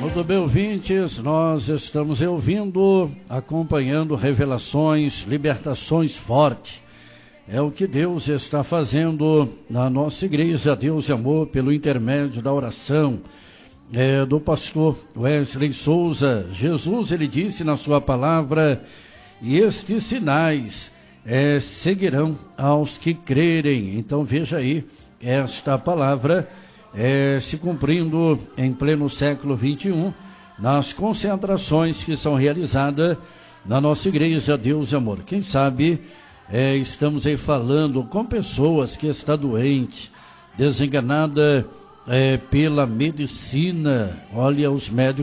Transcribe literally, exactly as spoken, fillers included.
Muito bem, ouvintes, nós estamos ouvindo, acompanhando revelações, libertações fortes. É o que Deus está fazendo na nossa igreja, Deus e Amor, pelo intermédio da oração é, do pastor Wesley Souza. Jesus, ele disse na sua palavra, e estes sinais é, seguirão aos que crerem. Então veja aí, esta palavra é, se cumprindo em pleno século vinte e um, nas concentrações que são realizadas na nossa igreja, Deus e Amor. Quem sabe é, estamos aí falando com pessoas que estão doentes, desenganada é, pela medicina. Olha, os médicos